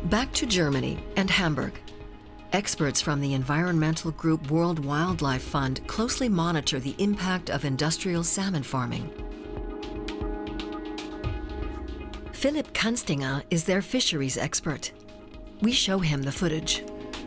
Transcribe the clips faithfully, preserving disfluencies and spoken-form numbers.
Back to Germany and Hamburg. Experts from the environmental group World Wildlife Fund closely monitor the impact of industrial salmon farming. Philipp Kanstinger is their fisheries expert. We show him the footage.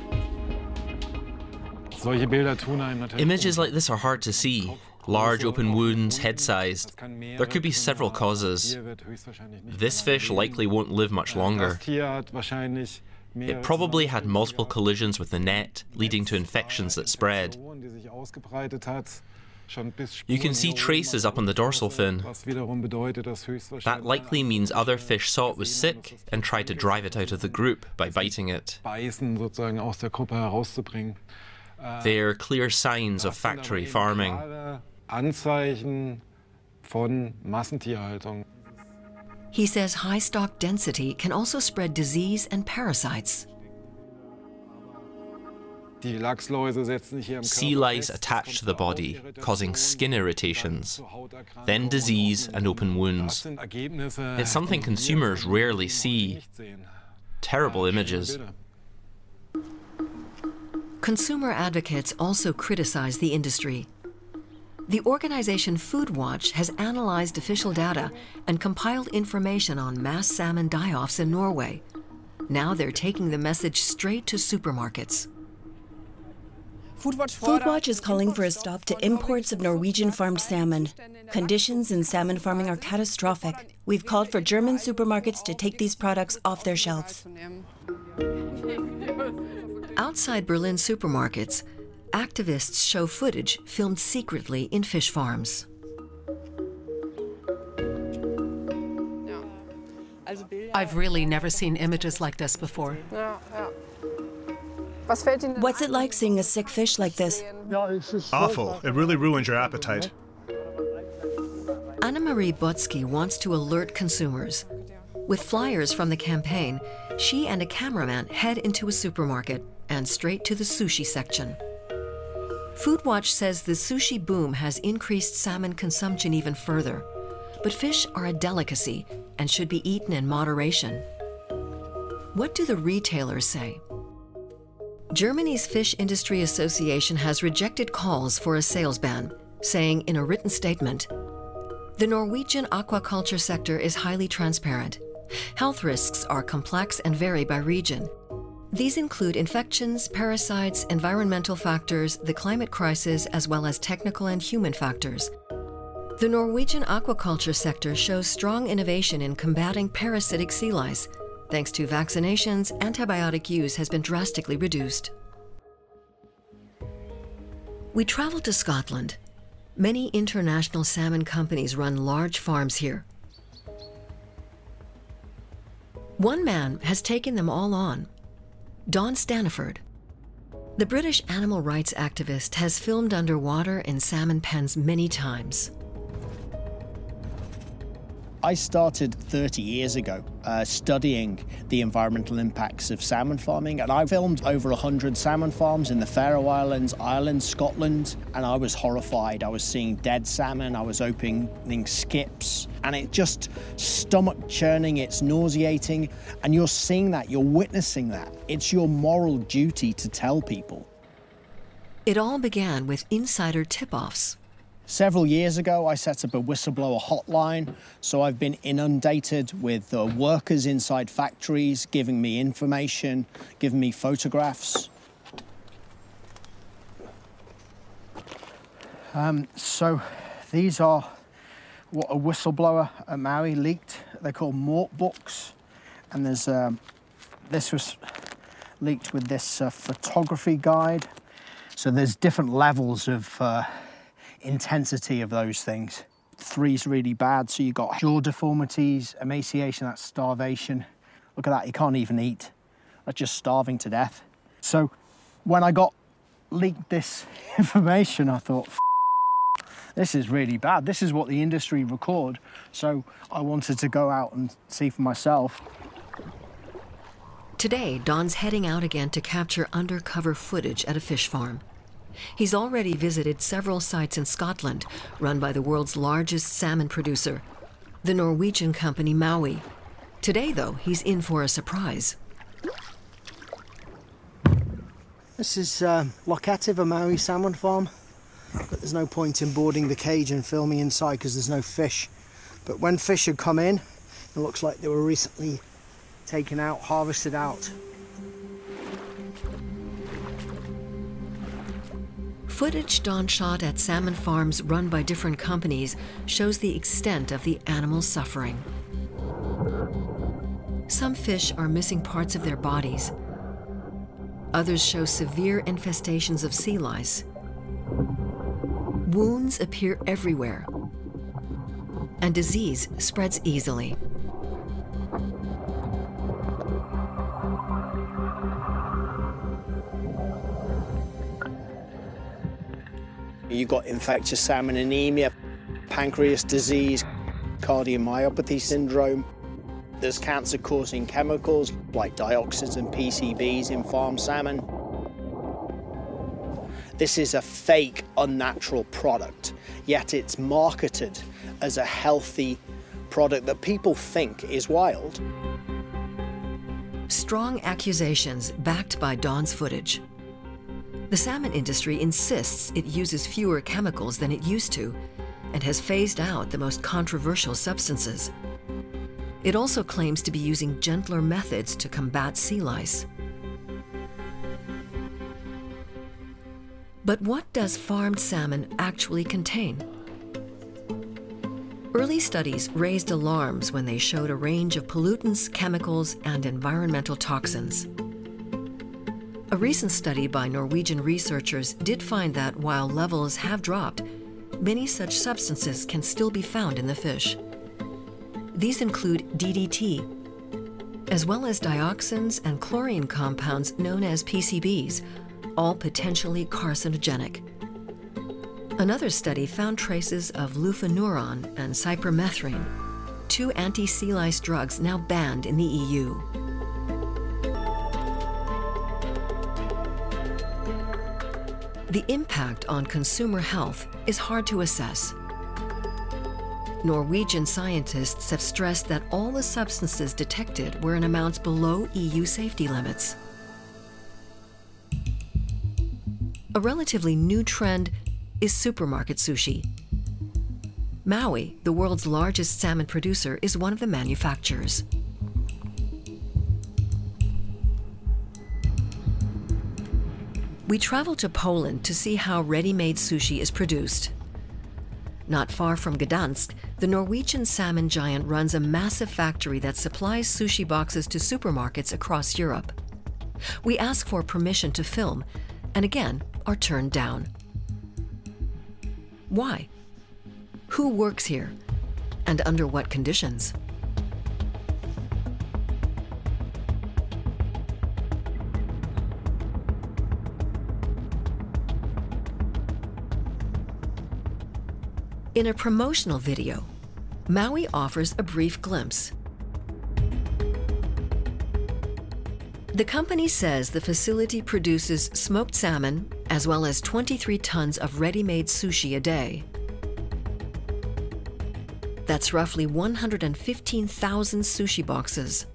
Images like this are hard to see. Large open wounds, head-sized. There could be several causes. This fish likely won't live much longer. It probably had multiple collisions with the net, leading to infections that spread. You can see traces up on the dorsal fin. That likely means other fish saw it was sick and tried to drive it out of the group by biting it. They are clear signs of factory farming. He says high stock density can also spread disease and parasites. Sea lice attach to the body, causing skin irritations, then disease and open wounds. It's something consumers rarely see. Terrible images. Consumer advocates also criticize the industry. The organization Food Watch has analyzed official data and compiled information on mass salmon die-offs in Norway. Now they're taking the message straight to supermarkets. Food Watch is calling for a stop to imports of Norwegian farmed salmon. Conditions in salmon farming are catastrophic. We've called for German supermarkets to take these products off their shelves. Outside Berlin supermarkets, activists show footage filmed secretly in fish farms. I've really never seen images like this before. What's it like seeing a sick fish like this? Awful. It really ruins your appetite. Anna-Marie Botsky wants to alert consumers. With flyers from the campaign, she and a cameraman head into a supermarket and straight to the sushi section. Food Watch says the sushi boom has increased salmon consumption even further. But fish are a delicacy and should be eaten in moderation. What do the retailers say? Germany's Fish Industry Association has rejected calls for a sales ban, saying in a written statement, "The Norwegian aquaculture sector is highly transparent. Health risks are complex and vary by region. These include infections, parasites, environmental factors, the climate crisis, as well as technical and human factors. The Norwegian aquaculture sector shows strong innovation in combating parasitic sea lice. Thanks to vaccinations, antibiotic use has been drastically reduced." We traveled to Scotland. Many international salmon companies run large farms here. One man has taken them all on. Don Staniford. The British animal rights activist has filmed underwater in salmon pens many times. I started thirty years ago uh, studying the environmental impacts of salmon farming, and I filmed over one hundred salmon farms in the Faroe Islands, Ireland, Scotland, and I was horrified. I was seeing dead salmon, I was opening skips, and it just stomach churning, it's nauseating, and you're seeing that, you're witnessing that. It's your moral duty to tell people. It all began with insider tip-offs. Several years ago, I set up a whistleblower hotline, so I've been inundated with uh, workers inside factories giving me information, giving me photographs. Um, so these are what a whistleblower at Mowi leaked. They're called Mort books, and there's um, this was leaked with this uh, photography guide. So there's different levels of uh, intensity of those things. Three's really bad, so you've got jaw deformities, emaciation, that's starvation. Look at that, you can't even eat. That's just starving to death. So when I got leaked this information, I thought, F this is really bad. This is what the industry record. So I wanted to go out and see for myself. Today, Don's heading out again to capture undercover footage at a fish farm. He's already visited several sites in Scotland, run by the world's largest salmon producer, the Norwegian company Mowi. Today, though, he's in for a surprise. This is um, Locative, a Maui salmon farm, but there's no point in boarding the cage and filming inside because there's no fish. But when fish had come in, it looks like they were recently taken out, harvested out. Footage Don shot at salmon farms run by different companies shows the extent of the animals' suffering. Some fish are missing parts of their bodies. Others show severe infestations of sea lice. Wounds appear everywhere, and disease spreads easily. You got infectious salmon anemia, pancreas disease, cardiomyopathy syndrome. There's cancer-causing chemicals like dioxins and P C Bs in farm salmon. This is a fake, unnatural product, yet it's marketed as a healthy product that people think is wild. Strong accusations backed by Don's footage. The salmon industry insists it uses fewer chemicals than it used to and has phased out the most controversial substances. It also claims to be using gentler methods to combat sea lice. But what does farmed salmon actually contain? Early studies raised alarms when they showed a range of pollutants, chemicals, and environmental toxins. A recent study by Norwegian researchers did find that while levels have dropped, many such substances can still be found in the fish. These include D D T, as well as dioxins and chlorine compounds known as P C Bs, all potentially carcinogenic. Another study found traces of lufenuron and cypermethrin, two anti-sea lice drugs now banned in the E U. The impact on consumer health is hard to assess. Norwegian scientists have stressed that all the substances detected were in amounts below E U safety limits. A relatively new trend is supermarket sushi. Maui, the world's largest salmon producer, is one of the manufacturers. We traveled to Poland to see how ready-made sushi is produced. Not far from Gdansk, the Norwegian salmon giant runs a massive factory that supplies sushi boxes to supermarkets across Europe. We ask for permission to film, and again are turned down. Why? Who works here? And under what conditions? In a promotional video, Maui offers a brief glimpse. The company says the facility produces smoked salmon as well as twenty-three tons of ready-made sushi a day. That's roughly one hundred fifteen thousand sushi boxes.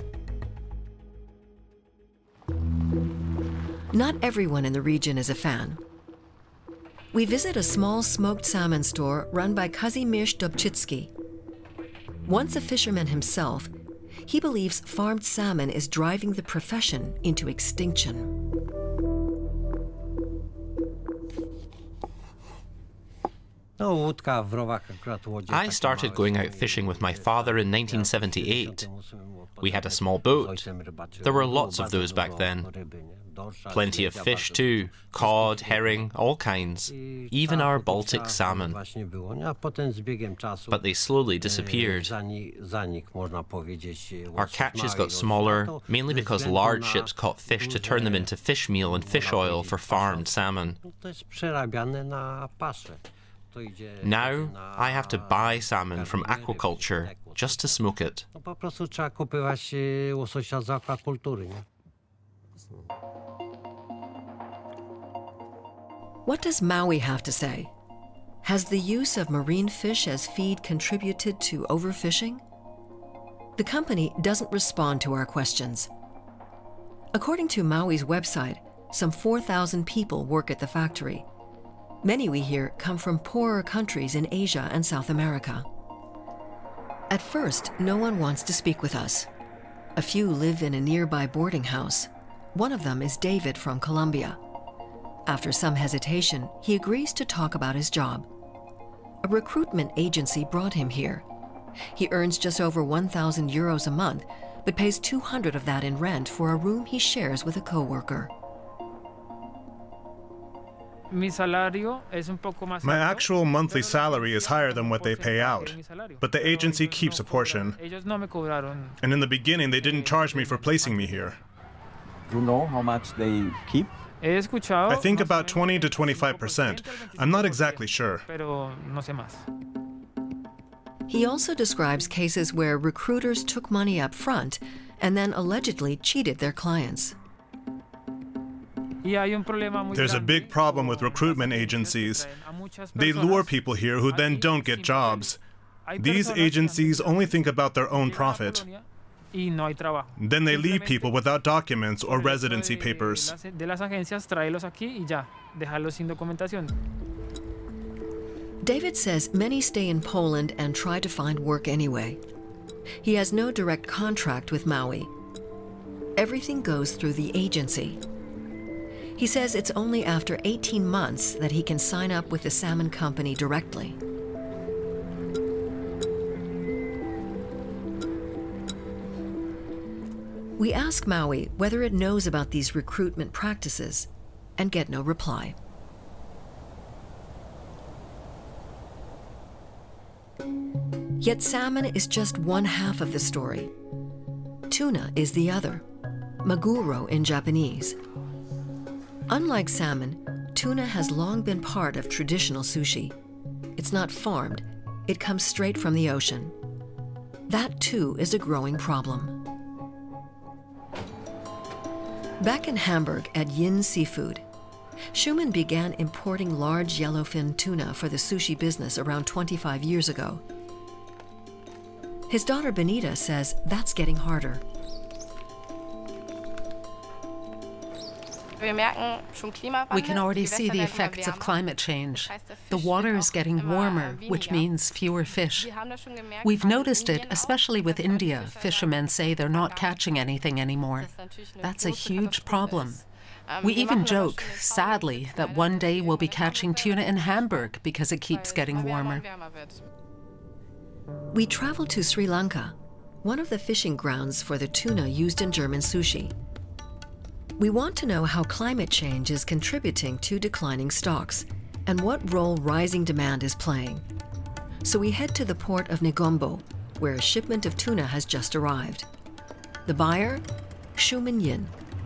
Not everyone in the region is a fan. We visit a small smoked salmon store run by Kazimierz Dobczycki. Once a fisherman himself, he believes farmed salmon is driving the profession into extinction. I started going out fishing with my father in nineteen seventy-eight. We had a small boat. There were lots of those back then. Plenty of fish too, cod, herring, all kinds, even our Baltic salmon. But they slowly disappeared. Our catches got smaller, mainly because large ships caught fish to turn them into fish meal and fish oil for farmed salmon. Now, I have to buy salmon from aquaculture just to smoke it. What does Maui have to say? Has the use of marine fish as feed contributed to overfishing? The company doesn't respond to our questions. According to Maui's website, Some four thousand people work at the factory. Many, we hear, come from poorer countries in Asia and South America. At first, no one wants to speak with us. A few live in a nearby boarding house. One of them is David from Colombia. After some hesitation, he agrees to talk about his job. A recruitment agency brought him here. He earns just over one thousand euros a month, but pays two hundred of that in rent for a room he shares with a co-worker. My actual monthly salary is higher than what they pay out, but the agency keeps a portion. And in the beginning, they didn't charge me for placing me here. You know how much they keep? I think about twenty to twenty-five percent. I'm not exactly sure. He also describes cases where recruiters took money up front and then allegedly cheated their clients. There's a big problem with recruitment agencies. They lure people here who then don't get jobs. These agencies only think about their own profit. Then they leave people without documents or residency papers. David says many stay in Poland and try to find work anyway. He has no direct contract with Maui. Everything goes through the agency. He says it's only after eighteen months that he can sign up with the salmon company directly. We ask Maui whether it knows about these recruitment practices and get no reply. Yet salmon is just one half of the story. Tuna is the other, maguro in Japanese. Unlike salmon, tuna has long been part of traditional sushi. It's not farmed, it comes straight from the ocean. That too is a growing problem. Back in Hamburg at Yin Seafood, Schumann began importing large yellowfin tuna for the sushi business around twenty-five years ago. His daughter Benita says that's getting harder. We can already see the effects of climate change. The water is getting warmer, which means fewer fish. We've noticed it, especially with India. Fishermen say they're not catching anything anymore. That's a huge problem. We even joke, sadly, that one day we'll be catching tuna in Hamburg because it keeps getting warmer. We travel to Sri Lanka, one of the fishing grounds for the tuna used in German sushi. We want to know how climate change is contributing to declining stocks and what role rising demand is playing. So we head to the port of Negombo, where a shipment of tuna has just arrived. The buyer, Schumann Yin.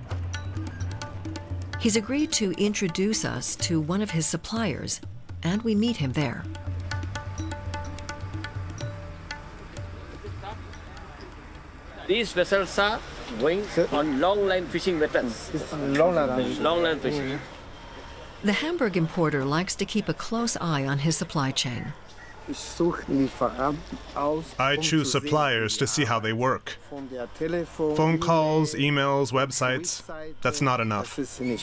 He's agreed to introduce us to one of his suppliers, and we meet him there. These vessels are going on long line fishing methods. Long line, long line fishing. The Hamburg importer likes to keep a close eye on his supply chain. I choose suppliers to see how they work. Phone calls, emails, websites, that's not enough.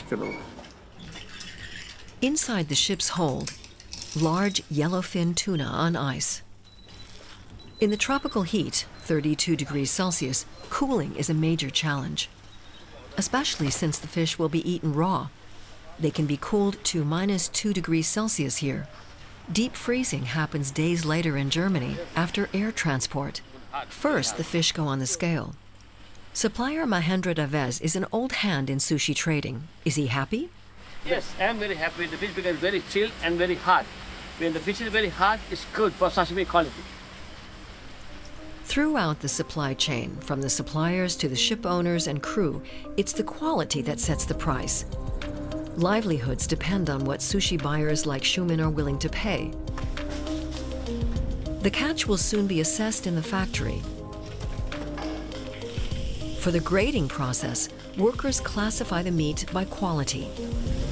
Inside the ship's hold, large yellowfin tuna on ice. In the tropical heat, thirty-two degrees Celsius, cooling is a major challenge, especially since the fish will be eaten raw. They can be cooled to minus two degrees Celsius here. Deep freezing happens days later in Germany after air transport. First, the fish go on the scale. Supplier Mahendra Daves is an old hand in sushi trading. Is he happy? Yes, I am very happy. The fish becomes very chilled and very hard. When the fish is very hard, it's good for sashimi quality. Throughout the supply chain, from the suppliers to the ship owners and crew, it's the quality that sets the price. Livelihoods depend on what sushi buyers like Schumann are willing to pay. The catch will soon be assessed in the factory. For the grading process, workers classify the meat by quality.